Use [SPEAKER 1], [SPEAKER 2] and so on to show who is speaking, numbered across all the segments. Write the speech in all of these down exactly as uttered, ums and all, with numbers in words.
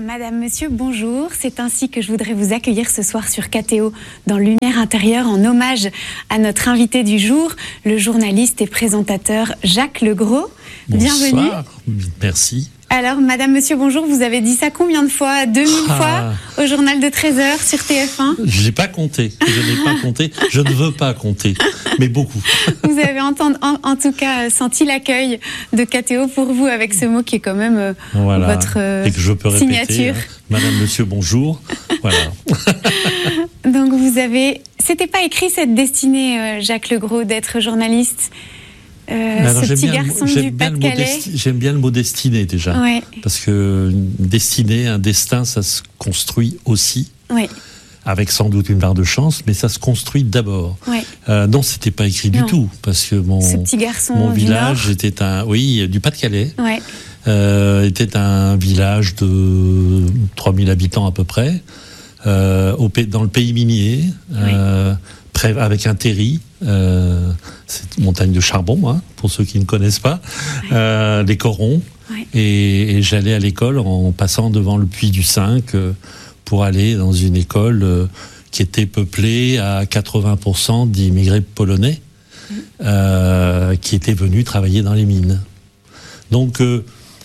[SPEAKER 1] Madame, Monsieur, bonjour. C'est ainsi que je voudrais vous accueillir ce soir sur K T O dans Lumière Intérieure en hommage à notre invité du jour, le journaliste et présentateur Jacques Legros. Bienvenue.
[SPEAKER 2] Bonsoir, merci.
[SPEAKER 1] Alors, Madame, Monsieur, bonjour, vous avez dit ça combien de fois? deux mille ah. fois au journal de treize heures sur T F un?
[SPEAKER 2] Je n'ai pas compté, je n'ai pas compté, je ne veux pas compter, mais beaucoup.
[SPEAKER 1] Vous avez entendu, en, en tout cas senti l'accueil de K T O pour vous avec ce mot qui est quand même euh,
[SPEAKER 2] voilà.
[SPEAKER 1] votre euh,
[SPEAKER 2] Et que je peux répéter,
[SPEAKER 1] signature.
[SPEAKER 2] Hein. Madame, Monsieur, bonjour. Voilà.
[SPEAKER 1] Donc vous avez... C'était pas écrit cette destinée, euh, Jacques Legros, d'être journaliste. Euh,
[SPEAKER 2] Alors,
[SPEAKER 1] ce petit
[SPEAKER 2] bien,
[SPEAKER 1] garçon du Pas-de-Calais.
[SPEAKER 2] Desti- j'aime bien le mot destinée déjà,
[SPEAKER 1] ouais.
[SPEAKER 2] parce que une destinée, un destin, ça se construit aussi,
[SPEAKER 1] ouais.
[SPEAKER 2] avec sans doute une part de chance, mais ça se construit d'abord.
[SPEAKER 1] Ouais.
[SPEAKER 2] Euh, non, c'était pas écrit
[SPEAKER 1] non.
[SPEAKER 2] du tout, parce que mon,
[SPEAKER 1] ce petit garçon
[SPEAKER 2] mon
[SPEAKER 1] du
[SPEAKER 2] village
[SPEAKER 1] Nord.
[SPEAKER 2] était un, oui, du Pas-de-Calais,
[SPEAKER 1] ouais.
[SPEAKER 2] euh, était un village de trois mille habitants à peu près, euh, au, dans le pays minier. Euh, ouais. Avec un terri, euh, c'est une montagne de charbon, hein, pour ceux qui ne connaissent pas, ouais. euh, les corons. Ouais. Et, et j'allais à l'école en passant devant le puits du Cinq euh, pour aller dans une école euh, qui était peuplée à quatre-vingts pour cent d'immigrés polonais mmh. euh, qui étaient venus travailler dans les mines. Donc, euh,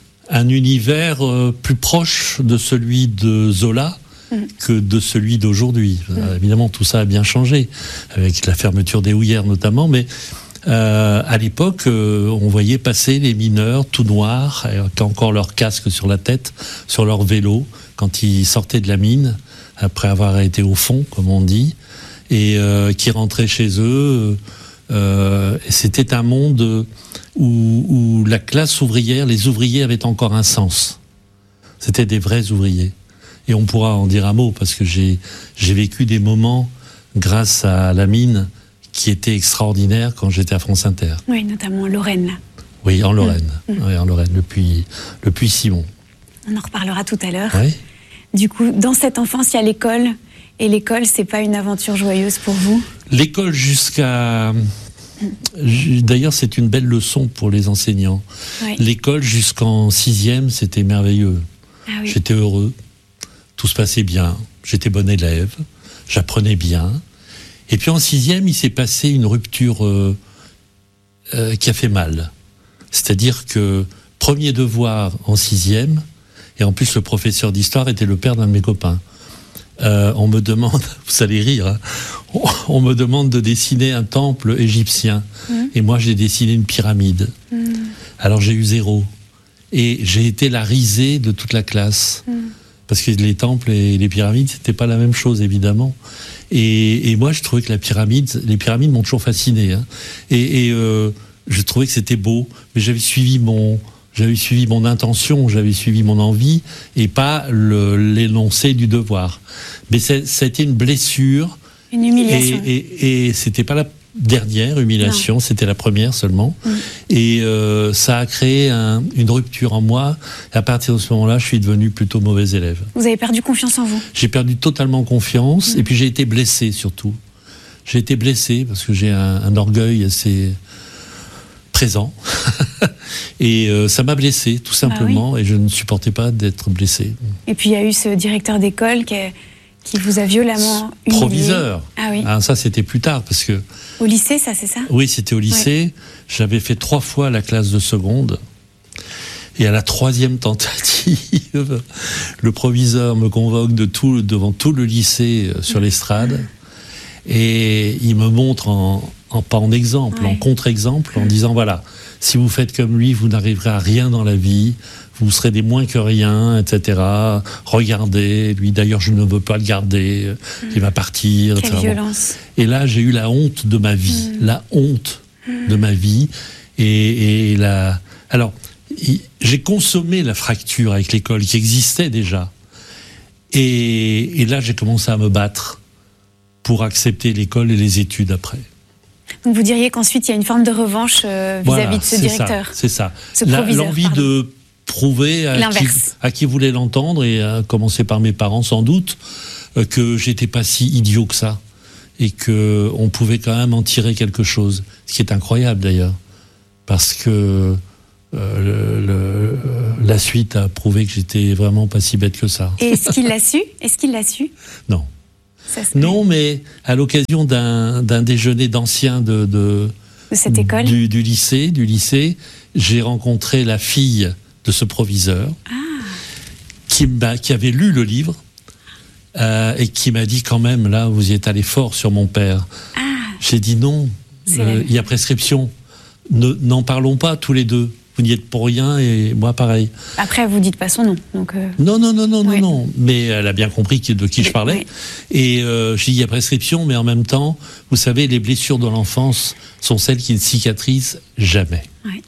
[SPEAKER 2] un univers euh, plus proche de celui de Zola que de celui d'aujourd'hui. Mmh. Euh, évidemment, tout ça a bien changé, avec la fermeture des houillères notamment, mais euh, à l'époque, euh, on voyait passer les mineurs tout noirs, avec encore leur casque sur la tête, sur leur vélo, quand ils sortaient de la mine, après avoir été au fond, comme on dit, et euh, qui rentraient chez eux. Euh, et c'était un monde où, où la classe ouvrière, les ouvriers avaient encore un sens. C'était des vrais ouvriers. Et on pourra en dire un mot, parce que j'ai, j'ai vécu des moments, grâce à la mine, qui étaient extraordinaires quand j'étais à France Inter.
[SPEAKER 1] Oui, notamment en Lorraine, là.
[SPEAKER 2] Oui, en Lorraine.
[SPEAKER 1] Mmh.
[SPEAKER 2] Oui, en Lorraine, le puits, le puits Simon.
[SPEAKER 1] On en reparlera tout à l'heure.
[SPEAKER 2] Oui.
[SPEAKER 1] Du coup, dans cette enfance, il y a l'école. Et l'école, c'est pas une aventure joyeuse pour vous?
[SPEAKER 2] L'école jusqu'à... D'ailleurs, c'est une belle leçon pour les enseignants. Oui. L'école jusqu'en sixième, c'était merveilleux. Ah oui. J'étais heureux. Tout se passait bien, j'étais bon élève, j'apprenais bien. Et puis en sixième, il s'est passé une rupture euh, euh, qui a fait mal. C'est-à-dire que premier devoir en sixième, et en plus le professeur d'histoire était le père d'un de mes copains. Euh, on me demande, vous allez rire, hein, on, on me demande de dessiner un temple égyptien. Mmh. Et moi j'ai dessiné une pyramide. Mmh. Alors j'ai eu zéro. Et j'ai été la risée de toute la classe. Mmh. Parce que les temples et les pyramides, c'était pas la même chose, évidemment. Et, et moi, je trouvais que la pyramide, les pyramides m'ont toujours fasciné. Hein. Et, et euh, je trouvais que c'était beau, mais j'avais suivi mon, j'avais suivi mon intention, j'avais suivi mon envie, et pas le, l'énoncé du devoir. Mais ça a été une blessure.
[SPEAKER 1] Une humiliation.
[SPEAKER 2] Et, et, et c'était pas la dernière humiliation, non. C'était la première seulement. Mmh. Et euh, ça a créé un, une rupture en moi. Et à partir de ce moment-là, je suis devenu plutôt mauvais élève.
[SPEAKER 1] Vous avez perdu confiance en vous? J'ai
[SPEAKER 2] perdu totalement confiance. Mmh. Et puis j'ai été blessé surtout. J'ai été blessé parce que j'ai un, un orgueil assez présent. Et euh, ça m'a blessé, tout simplement. Ah oui. Et je ne supportais pas d'être blessé.
[SPEAKER 1] Et puis il y a eu ce directeur d'école qui est... qui vous a violemment humilié.
[SPEAKER 2] Proviseur.
[SPEAKER 1] Ah oui.
[SPEAKER 2] Ah, ça, c'était plus tard, parce que...
[SPEAKER 1] Au lycée, ça, c'est ça?
[SPEAKER 2] Oui, c'était au lycée. Ouais. J'avais fait trois fois la classe de seconde. Et à la troisième tentative, le proviseur me convoque de tout, devant tout le lycée sur l'estrade. Et il me montre, en, en, pas en exemple, ouais. en contre-exemple, en disant, voilà, si vous faites comme lui, vous n'arriverez à rien dans la vie. Vous serez des moins que rien, et cetera. Regardez, lui d'ailleurs je ne veux pas le garder, mmh. il va partir.
[SPEAKER 1] Quelle
[SPEAKER 2] et cetera.
[SPEAKER 1] violence.
[SPEAKER 2] Et là j'ai eu la honte de ma vie, mmh. la honte mmh. de ma vie. Et, et la... Alors, j'ai consommé la fracture avec l'école qui existait déjà. Et, et là j'ai commencé à me battre pour accepter l'école et les études après.
[SPEAKER 1] Donc vous diriez qu'ensuite il y a une forme de revanche euh, vis-à-vis
[SPEAKER 2] voilà,
[SPEAKER 1] de ce directeur.
[SPEAKER 2] C'est ça, c'est ça.
[SPEAKER 1] Ce proviseur,
[SPEAKER 2] l'envie
[SPEAKER 1] pardon.
[SPEAKER 2] de prouver à qui, à qui voulait l'entendre, et à commencer par mes parents sans doute, euh, que j'étais pas si idiot que ça, et que on pouvait quand même en tirer quelque chose, ce qui est incroyable d'ailleurs, parce que euh, le, le, la suite a prouvé que j'étais vraiment pas si bête que ça.
[SPEAKER 1] Et est-ce qu'il l'a su Est-ce qu'il l'a su
[SPEAKER 2] Non.
[SPEAKER 1] Ça se
[SPEAKER 2] Non, mais à l'occasion d'un, d'un déjeuner d'anciens de, de,
[SPEAKER 1] de cette école
[SPEAKER 2] du, du lycée, du lycée, j'ai rencontré la fille de ce proviseur
[SPEAKER 1] ah.
[SPEAKER 2] qui, m'a, qui avait lu le livre euh, et qui m'a dit quand même, là, vous y êtes allé fort sur mon père.
[SPEAKER 1] Ah.
[SPEAKER 2] J'ai dit non, il euh, y a prescription. Ne, n'en parlons pas tous les deux. Vous n'y êtes pour rien et moi pareil.
[SPEAKER 1] Après, vous dites pas son nom. Donc euh...
[SPEAKER 2] Non, non, non, non,
[SPEAKER 1] ouais.
[SPEAKER 2] non, non. Mais elle a bien compris de qui je parlais. Ouais. Et euh, j'ai dit, il y a prescription, mais en même temps, vous savez, les blessures de l'enfance sont celles qui ne cicatrisent jamais.
[SPEAKER 1] Ouais.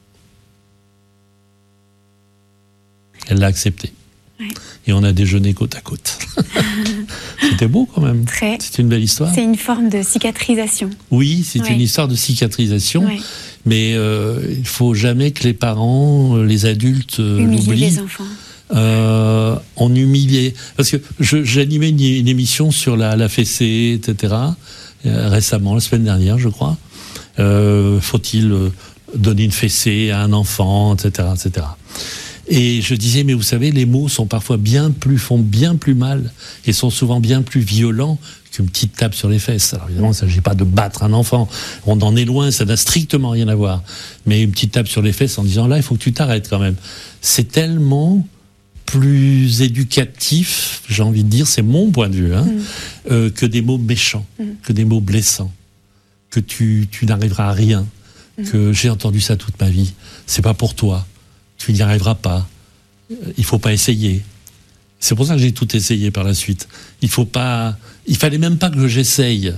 [SPEAKER 2] Elle l'a accepté.
[SPEAKER 1] Ouais.
[SPEAKER 2] Et on a déjeuné côte à côte. C'était beau quand même.
[SPEAKER 1] Très.
[SPEAKER 2] C'est une belle histoire.
[SPEAKER 1] C'est une forme de cicatrisation.
[SPEAKER 2] Oui, c'est
[SPEAKER 1] ouais.
[SPEAKER 2] une histoire de cicatrisation.
[SPEAKER 1] Ouais.
[SPEAKER 2] Mais euh, il ne faut jamais que les parents, les adultes euh,
[SPEAKER 1] humilier
[SPEAKER 2] l'oublient.
[SPEAKER 1] les enfants.
[SPEAKER 2] Euh, on humiliait. Parce que je, j'animais une, une émission sur la, la fessée, et cetera. Euh, récemment, la semaine dernière, je crois. Euh, faut-il euh, donner une fessée à un enfant, et cetera, et cetera. Et je disais, mais vous savez, les mots sont parfois bien plus, font bien plus mal et sont souvent bien plus violents qu'une petite tape sur les fesses. Alors évidemment, il ne s'agit pas de battre un enfant, on en est loin, ça n'a strictement rien à voir. Mais une petite tape sur les fesses en disant, là, il faut que tu t'arrêtes quand même. C'est tellement plus éducatif, j'ai envie de dire, c'est mon point de vue, hein, mmh. euh, que des mots méchants, mmh. que des mots blessants, que tu, tu n'arriveras à rien, mmh. que j'ai entendu ça toute ma vie, c'est pas pour toi. Tu n'y arriveras pas. Il faut pas essayer. C'est pour ça que j'ai tout essayé par la suite. Il faut pas. Il fallait même pas que j'essaye.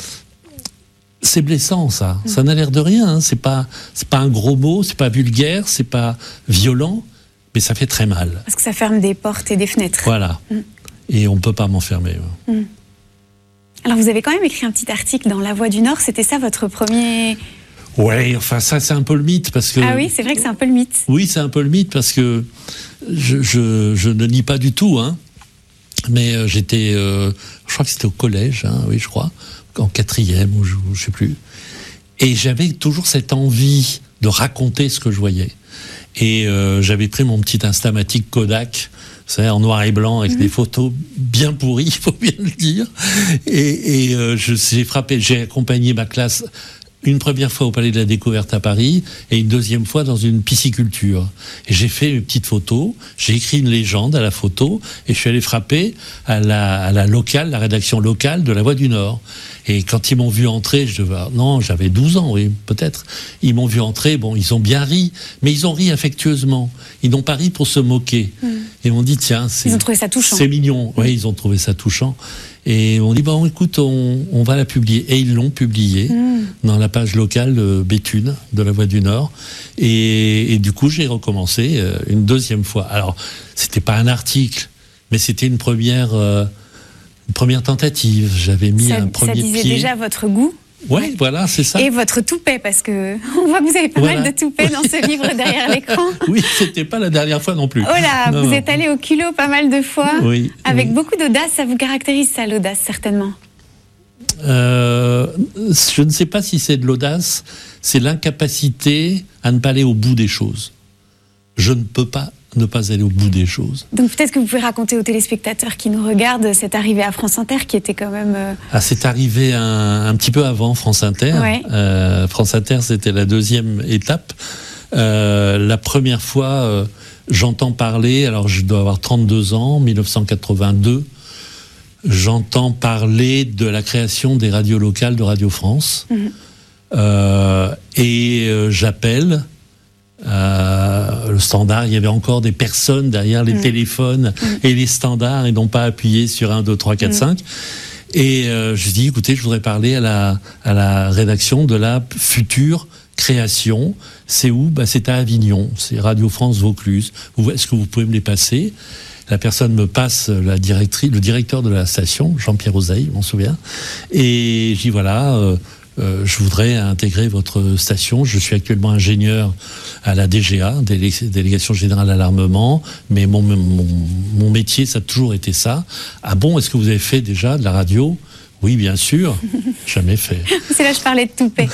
[SPEAKER 2] C'est blessant, ça. Ça n'a l'air de rien. Hein. C'est pas. C'est pas un gros mot. C'est pas vulgaire. C'est pas violent. Mais ça fait très mal.
[SPEAKER 1] Parce que ça ferme des portes et des fenêtres.
[SPEAKER 2] Voilà. Mm. Et on peut pas m'enfermer.
[SPEAKER 1] Mm. Alors vous avez quand même écrit un petit article dans La Voix du Nord. C'était ça votre premier.
[SPEAKER 2] Ouais, enfin ça c'est un peu le mythe parce que.
[SPEAKER 1] Ah oui, c'est vrai que c'est un peu le mythe.
[SPEAKER 2] Oui, c'est un peu le mythe parce que je, je, je ne nie pas du tout, hein. Mais euh, j'étais, euh, je crois que c'était au collège, hein, oui, je crois, en quatrième ou je, je sais plus. Et j'avais toujours cette envie de raconter ce que je voyais. Et euh, j'avais pris mon petit Instamatic Kodak, c'est en noir et blanc avec mmh. des photos bien pourries, il faut bien le dire. Et, et euh, je, j'ai frappé, j'ai accompagné ma classe. Une première fois au Palais de la Découverte à Paris et une deuxième fois dans une pisciculture. Et j'ai fait mes petites photos, j'ai écrit une légende à la photo et je suis allé frapper à la, à la locale, la rédaction locale de La Voix du Nord. Et quand ils m'ont vu entrer, je devais, non, j'avais douze ans, oui, peut-être. Ils m'ont vu entrer, bon, ils ont bien ri, mais ils ont ri affectueusement. Ils n'ont pas ri pour se moquer. Mmh. Ils m'ont dit, tiens, c'est,
[SPEAKER 1] ils ont trouvé ça touchant.
[SPEAKER 2] C'est mignon. Oui, ils ont trouvé ça touchant. Et on dit, bon, écoute, on, on va la publier. Et ils l'ont publiée mmh. dans la page locale euh, Béthune de La Voix du Nord. Et, et du coup, j'ai recommencé euh, une deuxième fois. Alors, c'était pas un article, mais c'était une première, euh, une première tentative. J'avais mis
[SPEAKER 1] ça,
[SPEAKER 2] un premier pied.
[SPEAKER 1] Ça disait pied. Déjà votre goût.
[SPEAKER 2] Ouais, ouais, voilà, c'est ça.
[SPEAKER 1] Et votre toupet, parce que on voit que vous avez pas voilà. mal de toupets dans ce livre derrière l'écran.
[SPEAKER 2] Oui, c'était pas la dernière fois non plus.
[SPEAKER 1] Oh là,
[SPEAKER 2] non,
[SPEAKER 1] vous
[SPEAKER 2] non.
[SPEAKER 1] êtes allé au culot pas mal de fois,
[SPEAKER 2] oui,
[SPEAKER 1] avec
[SPEAKER 2] oui.
[SPEAKER 1] beaucoup d'audace. Ça vous caractérise, ça, l'audace, certainement.
[SPEAKER 2] Euh, je ne sais pas si c'est de l'audace, c'est l'incapacité à ne pas aller au bout des choses. Je ne peux pas ne pas aller au bout des choses.
[SPEAKER 1] Donc peut-être que vous pouvez raconter aux téléspectateurs qui nous regardent cette arrivée à France Inter qui était quand même... Euh...
[SPEAKER 2] Ah, c'est arrivé un, un petit peu avant France Inter.
[SPEAKER 1] Ouais.
[SPEAKER 2] Euh, France Inter, c'était la deuxième étape. Euh, la première fois, euh, j'entends parler, alors je dois avoir trente-deux ans, dix-neuf cent quatre-vingt-deux, j'entends parler de la création des radios locales de Radio France. Mmh. Euh, et euh, j'appelle... Euh, le standard, il y avait encore des personnes derrière les mmh. téléphones mmh. et les standards et non pas appuyé sur un, deux, trois, quatre, cinq. Et euh, je dis, écoutez, je voudrais parler à la, à la rédaction de la future création. C'est où ? Bah, c'est à Avignon, c'est Radio France Vaucluse. Est-ce que vous pouvez me les passer ? La personne me passe la directrice, le directeur de la station, Jean-Pierre Oseille, je m'en souviens. Et je dis, voilà... Euh, Euh, je voudrais intégrer votre station. Je suis actuellement ingénieur à la D G A, Délé- Délégation Générale à l'Armement, mais mon, mon, mon métier, ça a toujours été ça. Ah bon, est-ce que vous avez fait déjà de la radio ? Oui, bien sûr. Jamais fait.
[SPEAKER 1] C'est là que je parlais de toupet.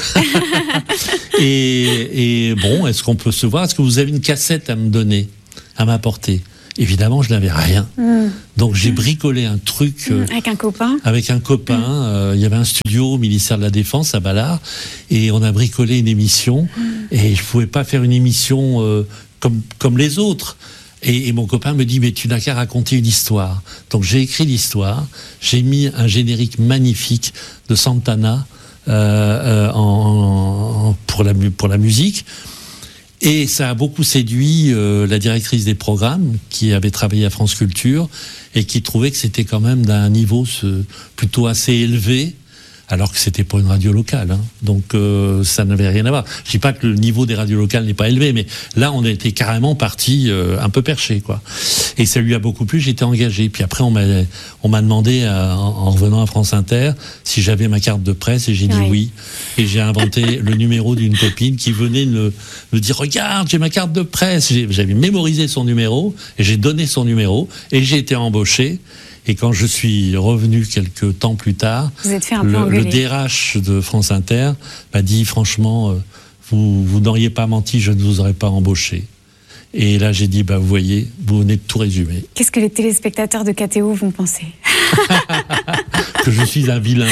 [SPEAKER 2] et, et bon, est-ce qu'on peut se voir? Est-ce que vous avez une cassette à me donner, à m'apporter? Évidemment, je n'avais rien. Mmh. Donc, j'ai bricolé un truc... Euh,
[SPEAKER 1] avec un copain
[SPEAKER 2] Avec un copain. Mmh. Euh, il y avait un studio au ministère de la Défense, à Ballard, et on a bricolé une émission. Mmh. Et je ne pouvais pas faire une émission euh, comme, comme les autres. Et, et mon copain me dit, mais tu n'as qu'à raconter une histoire. Donc, j'ai écrit l'histoire. J'ai mis un générique magnifique de Santana euh, euh, en, en, pour, la, pour la musique. Et ça a beaucoup séduit euh, la directrice des programmes qui avait travaillé à France Culture et qui trouvait que c'était quand même d'un niveau ce, plutôt assez élevé, alors que c'était pas une radio locale. Hein. Donc euh, ça n'avait rien à voir. Je dis pas que le niveau des radios locales n'est pas élevé, mais là on était carrément parti euh, un peu perché, quoi. Et ça lui a beaucoup plu. J'étais engagé. Puis après on m'a on m'a demandé à, en, en revenant à France Inter si j'avais ma carte de presse et j'ai dit oui. oui. Et j'ai inventé le numéro d'une copine qui venait me, me dire regarde j'ai ma carte de presse. J'ai, j'avais mémorisé son numéro et j'ai donné son numéro et j'ai été embauché. Et quand je suis revenu quelques temps plus tard,
[SPEAKER 1] vous êtes fait un
[SPEAKER 2] le,
[SPEAKER 1] peu
[SPEAKER 2] le D R H de France Inter m'a dit franchement, euh, vous, vous n'auriez pas menti, je ne vous aurais pas embauché. Et là, j'ai dit, bah, vous voyez, vous venez de tout résumer.
[SPEAKER 1] Qu'est-ce que les téléspectateurs de K T O vont penser?
[SPEAKER 2] Que je suis un vilain,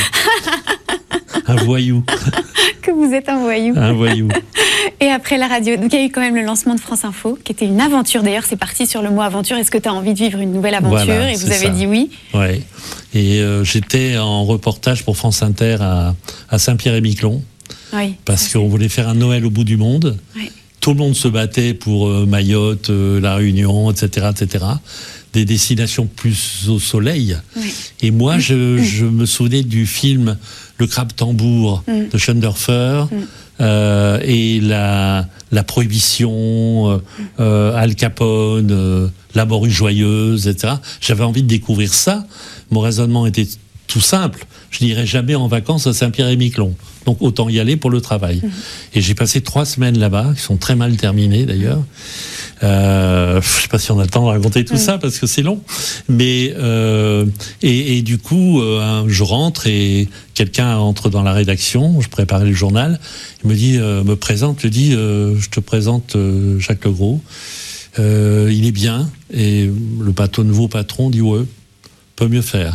[SPEAKER 2] un voyou.
[SPEAKER 1] Que vous êtes un voyou.
[SPEAKER 2] Un voyou.
[SPEAKER 1] Et après la radio, donc il y a eu quand même le lancement de France Info, qui était une aventure. D'ailleurs, c'est parti sur le mot aventure. Est-ce que tu as envie de vivre une nouvelle aventure? Voilà, et vous avez ça. dit oui.
[SPEAKER 2] Ouais. Et euh, j'étais en reportage pour France Inter à, à Saint-Pierre-et-Miquelon. Oui. Parce qu'on voulait faire un Noël au bout du monde. Oui. Tout le monde se battait pour euh, Mayotte, euh, La Réunion, et cetera, et cetera. Des destinations plus au soleil. Oui. Et moi, je, mmh. je me souvenais du film Le Crabe Tambour mmh. de Schoendoerfer. Mmh. Euh, et la, la prohibition, euh, Al Capone, euh, la morue joyeuse, et cetera. J'avais envie de découvrir ça. Mon raisonnement était tout simple. Je n'irai jamais en vacances à Saint-Pierre-et-Miquelon. Donc autant y aller pour le travail. Mmh. Et j'ai passé trois semaines là-bas, qui sont très mal terminées d'ailleurs. Euh, je ne sais pas si on a le temps de raconter tout mmh. ça parce que c'est long. Mais euh, et, et du coup, euh, je rentre et quelqu'un entre dans la rédaction. Je préparais le journal. Il me dit, euh, me présente, je dis, euh, je te présente euh, Jacques Legros. Euh, il est bien. Et le patron, nouveau patron dit ouais, peut mieux faire.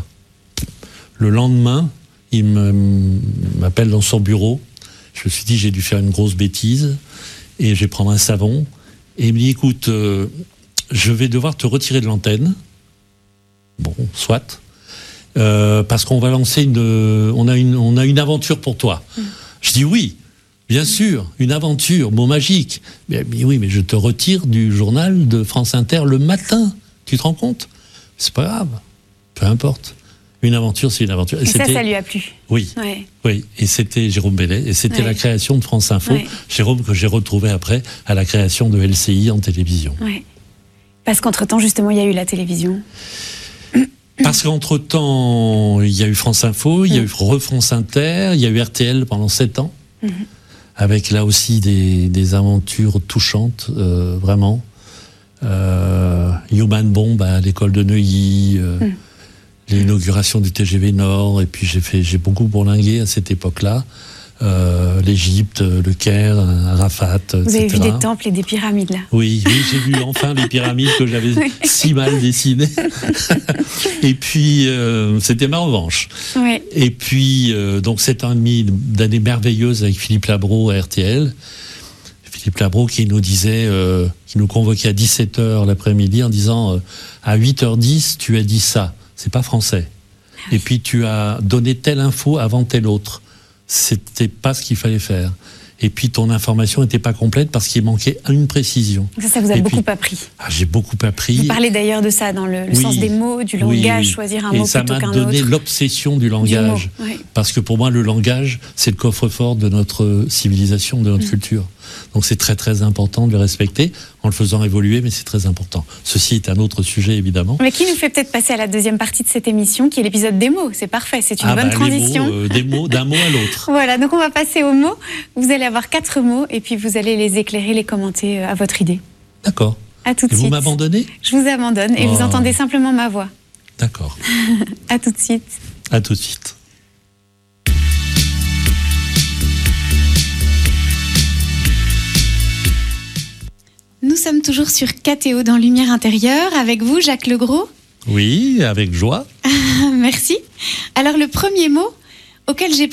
[SPEAKER 2] Le lendemain, il me, m'appelle dans son bureau. Je me suis dit, j'ai dû faire une grosse bêtise. Et je vais prendre un savon. Et il me dit, écoute, euh, je vais devoir te retirer de l'antenne. Bon, soit. Euh, parce qu'on va lancer une, on a une, on a une aventure pour toi. Mmh. Je dis oui, bien sûr, une aventure, mot magique. Mais, mais oui, mais je te retire du journal de France Inter le matin. Tu te rends compte? C'est pas grave. Peu importe. Une aventure, c'est une aventure.
[SPEAKER 1] Et, et ça, ça lui a plu.
[SPEAKER 2] Oui, ouais. oui. Et c'était Jérôme Bellet. Et c'était ouais. la création de France Info. Ouais. Jérôme que j'ai retrouvé après à la création de L C I en télévision.
[SPEAKER 1] Ouais. Parce qu'entre-temps, justement, il y a eu la télévision.
[SPEAKER 2] Parce qu'entre-temps, il y a eu France Info, il y a eu France Inter, il y a eu R T L pendant sept ans. Mm-hmm. Avec là aussi des, des aventures touchantes, euh, vraiment. Euh, Human Bomb à l'école de Neuilly. Euh, mm. L'inauguration du T G V Nord, et puis j'ai fait, j'ai beaucoup bourlingué à cette époque-là. Euh, L'Égypte, le Caire, Arafat, et cetera.
[SPEAKER 1] Vous avez vu des temples et des pyramides, là?
[SPEAKER 2] Oui, oui, j'ai vu enfin les pyramides que j'avais oui. si mal dessinées. Et puis, euh, c'était ma revanche. Oui. Et puis, euh, donc, sept ans et demi d'années merveilleuses avec Philippe Labro à R T L. Philippe Labro qui nous disait, euh, qui nous convoquait à dix-sept heures l'après-midi en disant euh, à huit heures dix, tu as dit ça. C'est pas français. Ah oui. Et puis tu as donné telle info avant telle autre. C'était pas ce qu'il fallait faire. Et puis ton information n'était pas complète parce qu'il manquait une précision.
[SPEAKER 1] Ça, ça vous a
[SPEAKER 2] et
[SPEAKER 1] beaucoup
[SPEAKER 2] puis,
[SPEAKER 1] appris.
[SPEAKER 2] Ah, j'ai beaucoup appris.
[SPEAKER 1] Vous parlez d'ailleurs de ça dans le, le oui, sens des mots, du langage, oui, choisir un
[SPEAKER 2] et
[SPEAKER 1] mot plutôt qu'un autre.
[SPEAKER 2] Et ça m'a donné l'obsession du langage. Du oui. Parce que pour moi, le langage, c'est le coffre-fort de notre civilisation, de notre mmh. culture. Donc c'est très très important de le respecter en le faisant évoluer, mais c'est très important. Ceci est un autre sujet évidemment.
[SPEAKER 1] Mais qui nous fait peut-être passer à la deuxième partie de cette émission, qui est l'épisode des mots. C'est parfait, c'est une
[SPEAKER 2] ah
[SPEAKER 1] bonne
[SPEAKER 2] bah,
[SPEAKER 1] transition.
[SPEAKER 2] Les mots, euh, des mots, d'un mot à l'autre.
[SPEAKER 1] Voilà, donc on va passer aux mots. Vous allez avoir quatre mots et puis vous allez les éclairer, les commenter à votre idée.
[SPEAKER 2] D'accord.
[SPEAKER 1] À tout de
[SPEAKER 2] et
[SPEAKER 1] suite.
[SPEAKER 2] Vous m'abandonnez ?
[SPEAKER 1] Je vous abandonne et oh. vous entendez simplement ma voix.
[SPEAKER 2] D'accord.
[SPEAKER 1] À tout de suite.
[SPEAKER 2] À tout de suite.
[SPEAKER 1] sommes toujours sur K T O dans Lumière intérieure, avec vous, Jacques Legros.
[SPEAKER 2] Oui, avec joie.
[SPEAKER 1] Merci. Alors, le premier mot auquel j'ai